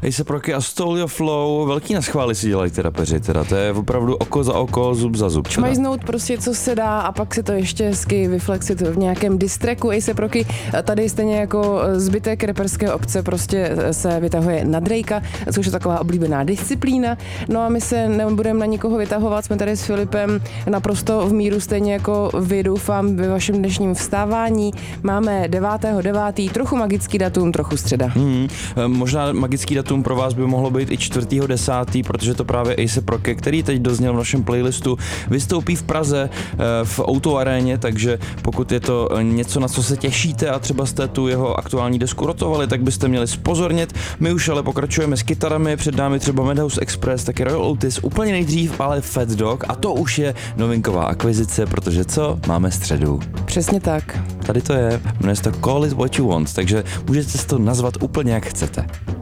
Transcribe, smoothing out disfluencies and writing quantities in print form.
A$AP Rocky a Stole Your Flow, velký naschvály si dělají ty rapeři, teda to je opravdu oko za oko, zub za zub. Šmajznout prostě, co se dá a pak si to ještě hezky vyflexit v nějakém distracku. A$AP Rocky tady stejně jako zbytek reperské obce prostě se vytahuje na Drakea, což je taková oblíbená disciplína. No a my se nebudeme na nikoho vytahovat, jsme tady s Filipem naprosto v míru, stejně jako vy, doufám, ve vašem dnešním vstávání. Máme 9.9., trochu magický datum, trochu středa. Možná magický datum pro vás by mohlo být i 4.10., protože to právě A$AP Rocky, který teď dozněl v našem playlistu, vystoupí v Praze v O2 aréně, takže pokud je to něco, na co se těšíte a třeba jste tu jeho aktuální desku rotovali, tak byste měli zpozornět. My už ale pokračujeme s kytarami, před námi třeba Madhouse Express, taky Royal Otis, úplně nejdřív ale Fat Dog a to už je novinková akvizice, protože co? Máme středu. Přesně tak. Tady to je, jmenuje se to Call It What You Want, takže můžete si to nazvat úplně jak chcete.